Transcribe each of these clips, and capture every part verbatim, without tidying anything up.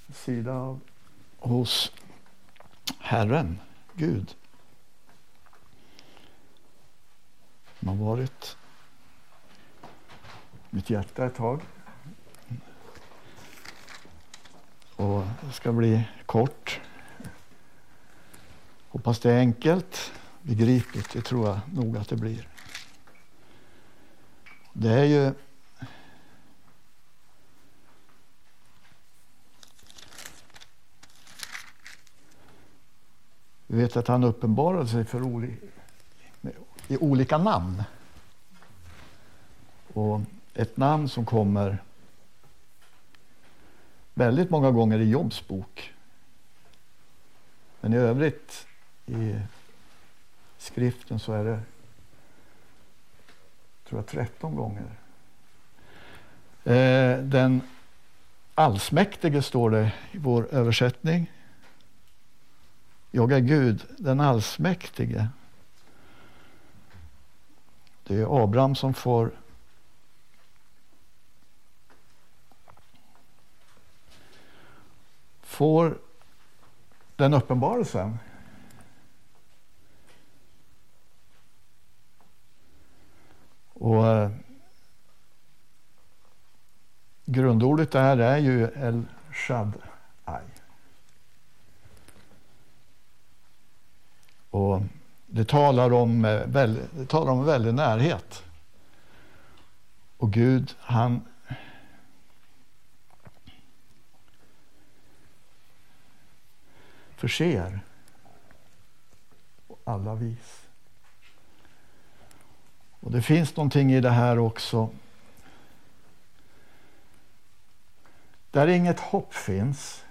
sida av, hos Herren, Gud. Som har varit mitt hjärta ett tag. Och det ska bli kort. Hoppas det är enkelt, begripligt, det tror jag nog att det blir. Det är ju vi vet att han uppenbarade sig för oli, i olika namn. Och ett namn som kommer väldigt många gånger i Jobs bok. Men i övrigt i skriften så är det, tror jag, tretton gånger. Eh, den allsmäktige står det i vår översättning. Jag är Gud, den allsmäktige. Det är Abraham som får får den uppenbarelsen. Och eh, grundordet där är ju El Shaddai. Och det talar om eh, väl, det talar om väldig närhet. Och Gud, han förser på alla vis. Och det finns någonting i det här också. Där inget hopp finns.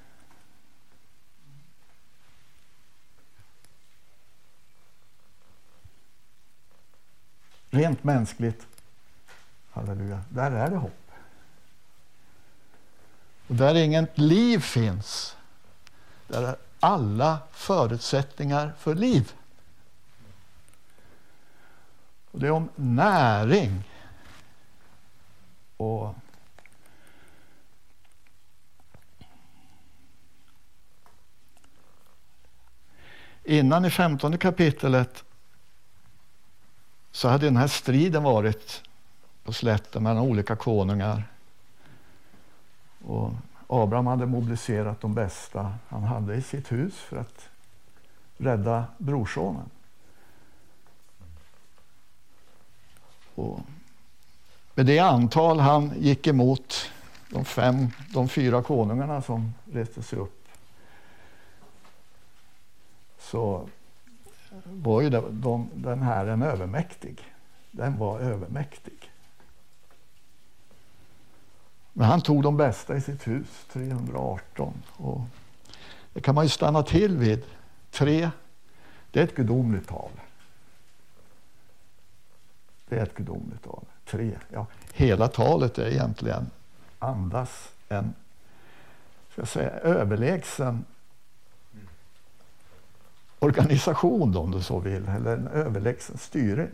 Rent mänskligt. Halleluja. Där är det hopp. Och där inget liv finns. Där är alla förutsättningar för liv. Och det är om näring. Och innan i femtonde kapitlet så hade den här striden varit på slätten mellan olika konungar. Och Abraham hade mobiliserat de bästa han hade i sitt hus för att rädda brorsonen. Och med det antal han gick emot de fem, de fyra konungarna som reste sig upp, så var ju de, de, den här en övermäktig. Den var övermäktig. Men han tog de bästa i sitt hus, trehundraarton. Och det kan man ju stanna till vid. Tre, det är ett gudomligt tal. Det är ett gudomligt tal. Tre, ja. Hela talet är egentligen andas en, ska jag säga, överlägsen organisation, om du så vill. Eller en överlägsen styre,